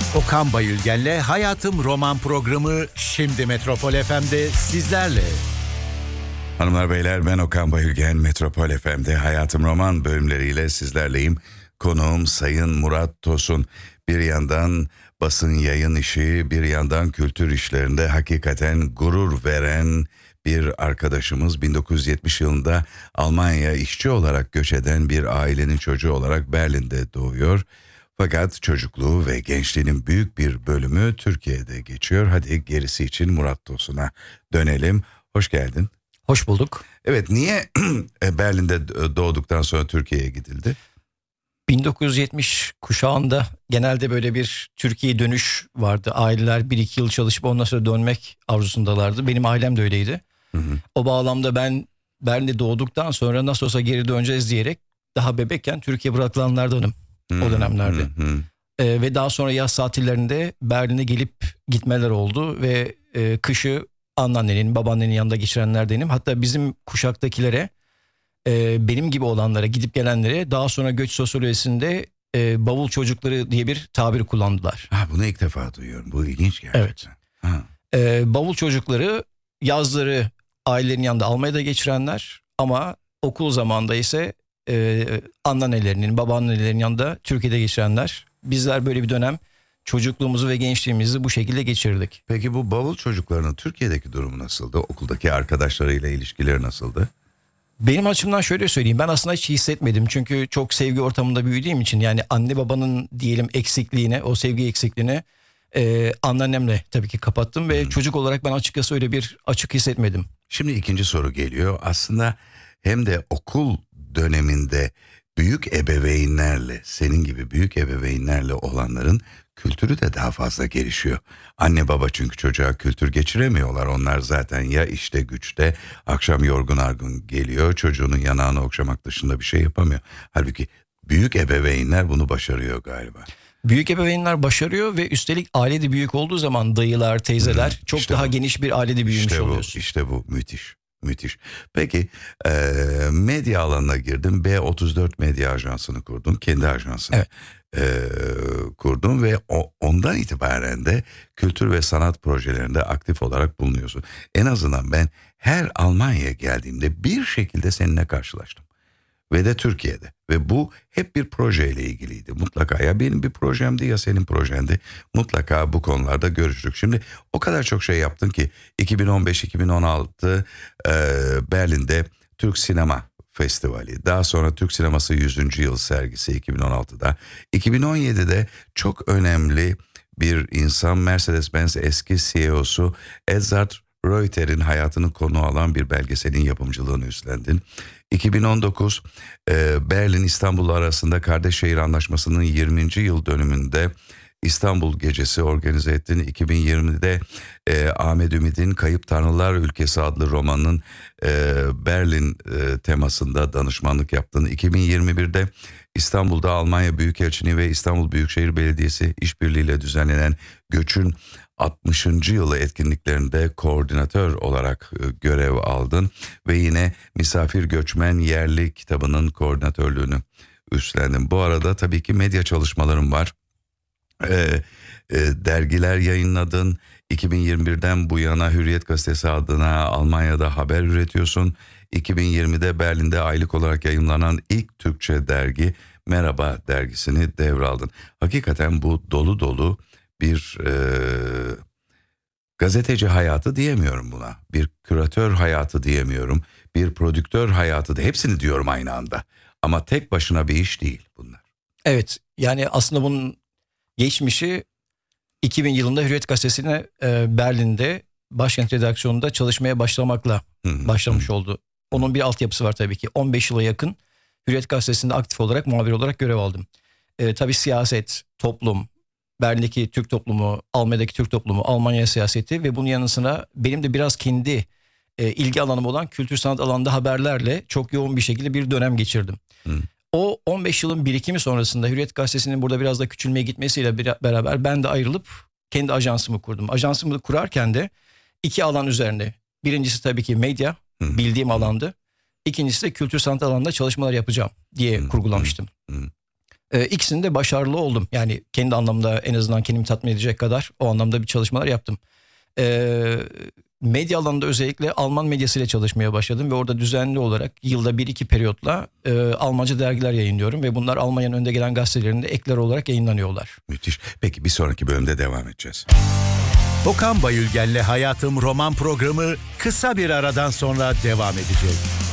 Okan Bayülgen'le Hayatım Roman programı şimdi Metropol FM'de sizlerle. Hanımlar beyler, ben Okan Bayülgen. Metropol FM'de Hayatım Roman bölümleriyle sizlerleyim. Konuğum Sayın Murat Tosun. Bir yandan basın yayın işi, bir yandan kültür işlerinde hakikaten gurur veren bir arkadaşımız. 1970 yılında Almanya'ya işçi olarak göç eden bir ailenin çocuğu olarak Berlin'de doğuyor. Fakat çocukluğu ve gençliğinin büyük bir bölümü Türkiye'de geçiyor. Hadi gerisi için Murat Tosun'a dönelim. Hoş geldin. Hoş bulduk. Evet, niye Berlin'de doğduktan sonra Türkiye'ye gidildi? 1970 kuşağında genelde böyle bir Türkiye'ye dönüş vardı. Aileler 1-2 yıl çalışıp ondan sonra dönmek arzusundalardı. Benim ailem de öyleydi. O bağlamda ben Berlin'de doğduktan sonra nasıl olsa geri döneceğiz diyerek daha bebekken Türkiye bırakılanlardanım o dönemlerde. Ve daha sonra yaz tatillerinde Berlin'e gelip gitmeler oldu ve kışı anneannenin, babaannenin yanında geçirenlerdenim. Hatta bizim kuşaktakilere, benim gibi olanlara, gidip gelenlere daha sonra göç sosyolojisinde bavul çocukları diye bir tabir kullandılar. Bunu ilk defa duyuyorum. Bu ilginç gerçekten. Evet. Bavul çocukları yazları ailelerin yanında Almanya'da geçirenler ama okul zamanında ise anneannelerinin, babaannelerinin yanında Türkiye'de geçirenler. Bizler böyle bir dönem çocukluğumuzu ve gençliğimizi bu şekilde geçirdik. Peki bu bavul çocuklarının Türkiye'deki durumu nasıldı? Okuldaki arkadaşlarıyla ilişkileri nasıldı? Benim açımdan şöyle söyleyeyim, ben aslında hiç hissetmedim. Çünkü çok sevgi ortamında büyüdüğüm için, yani anne babanın diyelim eksikliğine, o sevgi eksikliğine anneannemle tabii ki kapattım. Ve çocuk olarak ben açıkçası öyle bir açık hissetmedim. Şimdi ikinci soru geliyor. Aslında hem de okul döneminde büyük ebeveynlerle, senin gibi büyük ebeveynlerle olanların kültürü de daha fazla gelişiyor. Anne baba çünkü çocuğa kültür geçiremiyorlar. Onlar zaten ya işte güçte, akşam yorgun argın geliyor, çocuğunun yanağını okşamak dışında bir şey yapamıyor. Halbuki büyük ebeveynler bunu başarıyor galiba. Büyük ebeveynler başarıyor ve üstelik aile de büyük olduğu zaman dayılar, teyzeler çok işte daha bu. geniş bir ailede büyümüş oluyorsun. İşte bu müthiş. Müthiş. Peki medya alanına girdin. B34 Medya Ajansı'nı kurdun. Kendi ajansını kurdun ve ondan itibaren de kültür ve sanat projelerinde aktif olarak bulunuyorsun. En azından ben her Almanya'ya geldiğimde bir şekilde seninle karşılaştım. Ve de Türkiye'de. Ve bu hep bir projeyle ilgiliydi. Mutlaka ya benim bir projemdi ya senin projendi. Mutlaka bu konularda görüştük. Şimdi o kadar çok şey yaptın ki 2015-2016 Berlin'de Türk Sinema Festivali. Daha sonra Türk Sineması 100. Yıl sergisi 2016'da. 2017'de çok önemli bir insan, Mercedes-Benz eski CEO'su Edzard Reuter'in hayatını konu alan bir belgeselin yapımcılığını üstlendin. 2019 Berlin İstanbul arasında Kardeşşehir Anlaşması'nın 20. yıl dönümünde İstanbul Gecesi organize ettin. 2020'de Ahmet Ümit'in Kayıp Tanrılar Ülkesi adlı romanının Berlin temasında danışmanlık yaptın. 2021'de İstanbul'da Almanya Büyükelçiliği ve İstanbul Büyükşehir Belediyesi işbirliğiyle düzenlenen Göç'ün 60. yılı etkinliklerinde koordinatör olarak görev aldın ve yine Misafir Göçmen Yerli kitabının koordinatörlüğünü üstlendin. Bu arada tabii ki medya çalışmalarım var. Dergiler yayınladın. 2021'den bu yana Hürriyet Gazetesi adına Almanya'da haber üretiyorsun. 2020'de Berlin'de aylık olarak yayımlanan ilk Türkçe dergi Merhaba dergisini devraldın. Hakikaten bu dolu dolu bir gazeteci hayatı diyemiyorum buna. Bir küratör hayatı diyemiyorum. Bir prodüktör hayatı da, hepsini diyorum aynı anda. Ama tek başına bir iş değil bunlar. Evet, yani aslında bunun geçmişi 2000 yılında Hürriyet Gazetesi'ne Berlin'de başkent redaksiyonunda çalışmaya başlamakla başlamış oldu. Onun bir altyapısı var tabii ki. 15 yıla yakın Hürriyet Gazetesi'nde aktif olarak, muhabir olarak görev aldım. Tabii siyaset, toplum, Berlin'deki Türk toplumu, Almanya'daki Türk toplumu, Almanya siyaseti ve bunun yanı sıra benim de biraz kendi ilgi alanım olan kültür sanat alanında haberlerle çok yoğun bir şekilde bir dönem geçirdim. O 15 yılın birikimi sonrasında Hürriyet Gazetesi'nin burada biraz da küçülmeye gitmesiyle beraber ben de ayrılıp kendi ajansımı kurdum. Ajansımı kurarken de iki alan üzerinde. Birincisi tabii ki medya, bildiğim alandı. İkincisi de kültür sanat alanında çalışmalar yapacağım diye kurgulamıştım. İkisinde başarılı oldum. Yani kendi anlamda en azından kendimi tatmin edecek kadar o anlamda bir çalışmalar yaptım. Medya alanında özellikle Alman medyasıyla çalışmaya başladım ve orada düzenli olarak yılda 1-2 periyotla Almanca dergiler yayınlıyorum ve bunlar Almanya'nın önde gelen gazetelerinde ekler olarak yayınlanıyorlar. Müthiş. Peki bir sonraki bölümde devam edeceğiz. Okan Bayülgen'le Hayatım roman programı kısa bir aradan sonra devam edecek.